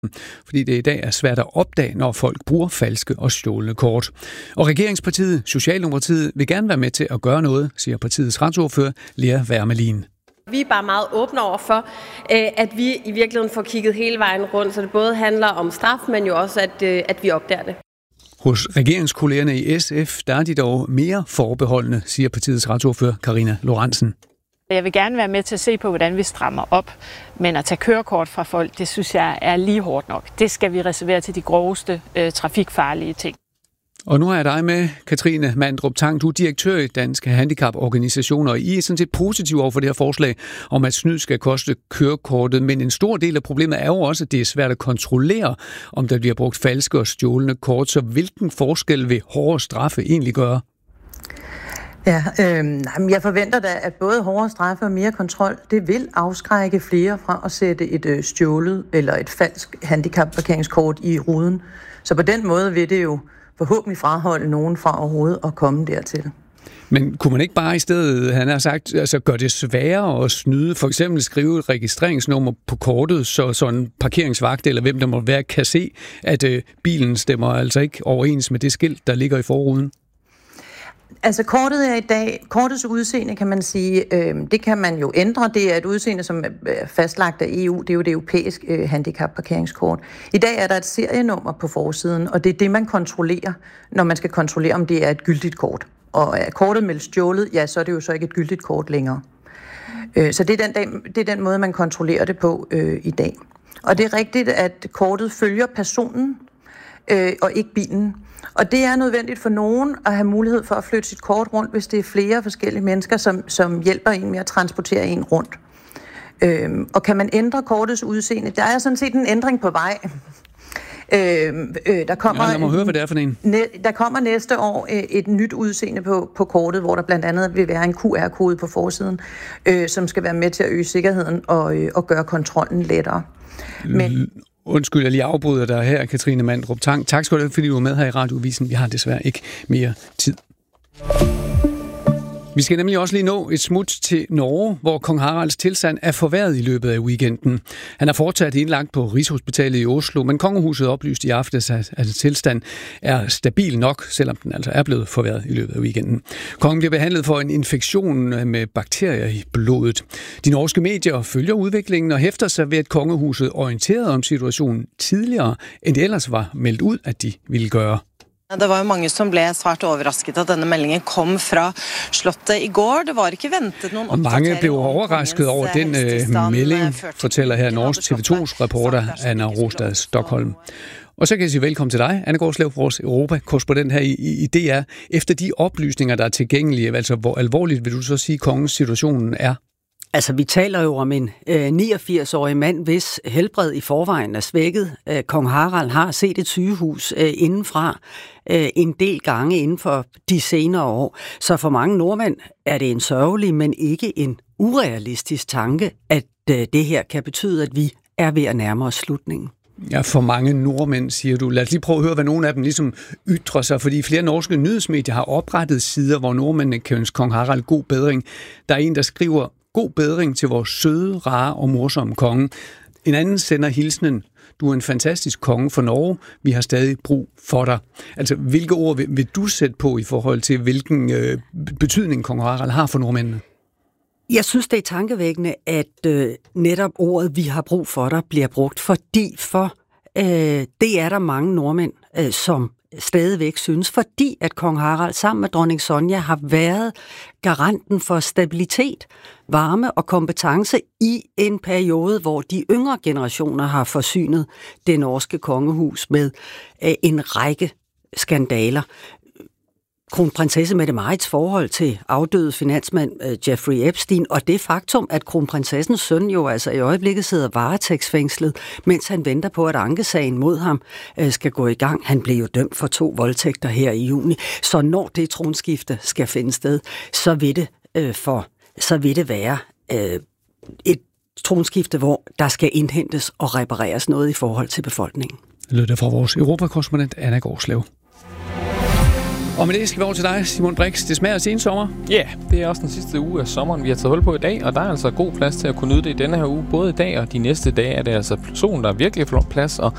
fordi det i dag er svært at opdage, når folk bruger falske og stjålne kort. Og regeringspartiet, Socialdemokratiet, vil gerne være med til at gøre noget, siger partiets retsordfører Lea Wermelin. Vi er bare meget åbne over for, at vi i virkeligheden får kigget hele vejen rundt, så det både handler om straf, men jo også, at vi opdager det. Hos regeringskollegerne i SF, der er de dog mere forbeholdne, siger partiets retsordfører Karina Lorentzen. Jeg vil gerne være med til at se på, hvordan vi strammer op, men at tage kørekort fra folk, det synes jeg er lige hårdt nok. Det skal vi reservere til de groveste trafikfarlige ting. Og nu har jeg dig med, Katrine Mandrup Tang. Du er direktør i Danske Handicaporganisationer, og I er sådan set positive over for det her forslag om, at snyd skal koste kørekortet. Men en stor del af problemet er jo også, at det er svært at kontrollere, om der bliver brugt falske og stjålne kort. Så hvilken forskel vil hårdere straffe egentlig gøre? Ja, jeg forventer da, at både hårdere straffe og mere kontrol, det vil afskrække flere fra at sætte et stjålet eller et falsk handicapparkeringskort i ruden. Så på den måde vil det jo forhåbentlig fraholde nogen fra overhovedet at komme dertil. Men kunne man ikke bare i stedet, han har sagt, altså gøre det sværere at snyde, for eksempel skrive et registreringsnummer på kortet, så sådan en parkeringsvagt eller hvem der må være, kan se, at bilen stemmer altså ikke overens med det skilt, der ligger i forruden? Altså kortet er i dag, kortets udseende kan man sige, det kan man jo ændre. Det er et udseende, som er fastlagt af EU, det er jo det europæiske handicapparkeringskort. I dag er der et serienummer på forsiden, og det er det, man kontrollerer, når man skal kontrollere, om det er et gyldigt kort. Og er kortet meldt stjålet, ja, så er det jo så ikke et gyldigt kort længere. Så det er den måde, man kontrollerer det på i dag. Og det er rigtigt, at kortet følger personen og ikke bilen. Og det er nødvendigt for nogen at have mulighed for at flytte sit kort rundt, hvis det er flere forskellige mennesker, som hjælper en med at transportere en rundt. Og kan man ændre kortets udseende? Der er sådan set en ændring på vej. Der kommer, lad mig høre, hvad det er for en. Der kommer næste år et nyt udseende på kortet, hvor der blandt andet vil være en QR-kode på forsiden, som skal være med til at øge sikkerheden og gøre kontrollen lettere. Men undskyld, jeg lige afbryder dig her, Katrine Mandrup Tang. Tak skal du have, fordi du var med her i Radiovisen. Vi har desværre ikke mere tid. Vi skal nemlig også lige nå et smut til Norge, hvor kong Haralds tilstand er forværret i løbet af weekenden. Han er fortsat indlagt på Rigshospitalet i Oslo, men kongehuset oplyste i aftes, at tilstand er stabil nok, selvom den altså er blevet forværret i løbet af weekenden. Kongen bliver behandlet for en infektion med bakterier i blodet. De norske medier følger udviklingen og hæfter sig ved, at kongehuset orienterede om situationen tidligere, end det ellers var meldt ud, at de ville gøre. Det var jo mange som blev svært overrasket at denne meldingen kom fra slottet i går. Det var ikke ventet nogen. Og mange blev overrasket over den melding, fortæller her Norsk TV2's reporter Anna Rostad Stockholm. Og så kan jeg sige velkommen til dig, Anne Gårdslev, vores Europa-korrespondent her i DR. Efter de oplysninger, der er tilgængelige, altså hvor alvorligt vil du så sige, kongens situationen er? Altså, vi taler jo om en 89-årig mand, hvis helbred i forvejen er svækket. Kong Harald har set et sygehus indenfra en del gange inden for de senere år. Så for mange nordmænd er det en sørgelig, men ikke en urealistisk tanke, at det her kan betyde, at vi er ved at nærme os slutningen. Ja, for mange nordmænd, siger du. Lad os lige prøve at høre, hvad nogle af dem ligesom ytrer sig, fordi flere norske nyhedsmedier har oprettet sider, hvor nordmændene kan ønske kong Harald god bedring. Der er en, der skriver: god bedring til vores søde, rare og morsomme konge. En anden sender hilsenen: du er en fantastisk konge for Norge. Vi har stadig brug for dig. Altså, hvilke ord vil du sætte på i forhold til, hvilken betydning kong Harald har for nordmændene? Jeg synes, det er tankevækkende, at netop ordet, vi har brug for dig, bliver brugt, fordi det er der mange nordmænd, som stadigvæk synes, fordi at kong Harald sammen med dronning Sonja har været garanten for stabilitet, varme og kompetence i en periode, hvor de yngre generationer har forsynet det norske kongehus med en række skandaler. Kronprinsesse Mette-Marits forhold til afdøde finansmand Jeffrey Epstein, og det faktum, at kronprinsessens søn jo altså i øjeblikket sidder varetægtsfængslet, mens han venter på, at ankesagen mod ham skal gå i gang. Han blev jo dømt for 2 voldtægter her i juni. Så når det tronskifte skal finde sted, så vil det være et tronskifte, hvor der skal indhentes og repareres noget i forhold til befolkningen. Det lød det fra vores Europa-korrespondent Anna Gårdslev. Og med det skal vi over til dig, Simon Brix. Det smager af sensommer. Ja, det er også den sidste uge af sommeren, vi har taget hul på i dag, og der er altså god plads til at kunne nyde det i denne her uge. Både i dag og de næste dage er det altså solen, der virkelig får plads, og